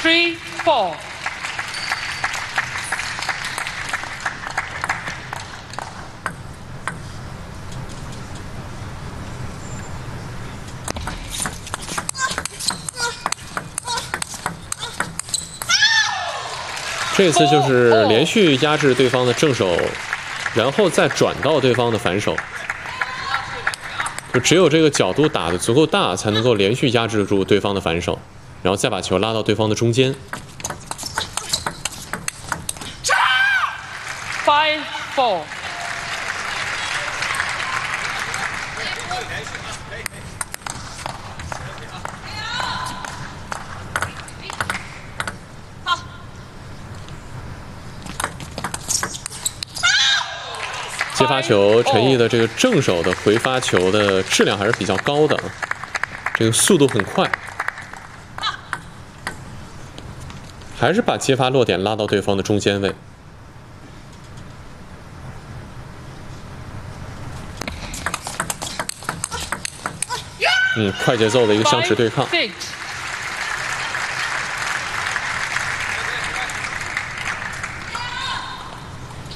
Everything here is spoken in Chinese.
3-4。 这次就是连续压制对方的正手，然后再转到对方的反手，就只有这个角度打得足够大，才能够连续压制住对方的反手，然后再把球拉到对方的中间。 5-4。 接发球，陈毅的这个正手的回发球的质量还是比较高的，这个速度很快，还是把接发落点拉到对方的中间位。快节奏的一个相持对抗。